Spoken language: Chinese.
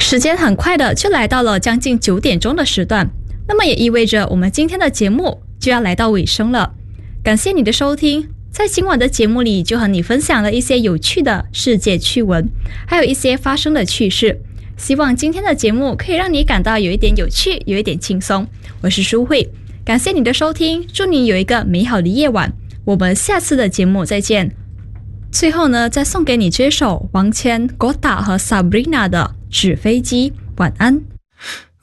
时间很快的就来到了将近9点钟的时段，那么也意味着我们今天的节目就要来到尾声了。感谢你的收听，在今晚的节目里就和你分享了一些有趣的世界趣闻，还有一些发生的趣事。希望今天的节目可以让你感到有一点有趣，有一点轻松。我是舒慧，感谢你的收听，祝你有一个美好的夜晚，我们下次的节目再见。最后呢，再送给你这首王谦、Gota 和 Sabrina 的纸飞机，晚安。